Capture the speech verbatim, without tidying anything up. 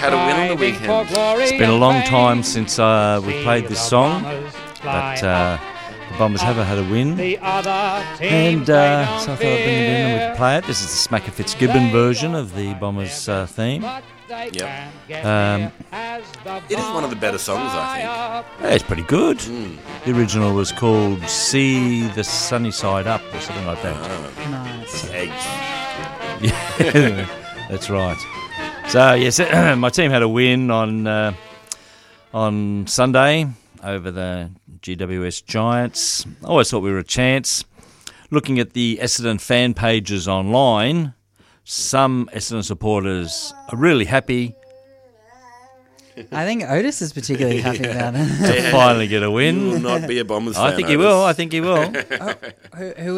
had a win on the weekend. It's been a long time since uh, we played this song, but uh, the Bombers haven't had a win. And uh, so I thought I'd bring it in and we could play it. This is the Smacker Fitzgibbon version of the Bombers uh, theme. Yep. Um, It is one of the better songs, I think. yeah, it's pretty good. Mm. The original was called See the Sunny Side Up or something like that. Oh, Nice. eggs. Yeah, that's right. So yes, my team had a win on uh, on Sunday over the G W S Giants. I always thought we were a chance. Looking at the Essendon fan pages online, some Essendon supporters are really happy I think Otis is particularly happy about it. to finally get a You will win. not be a Bombers fan. I think he Otis. will. I think he will. Oh, who, who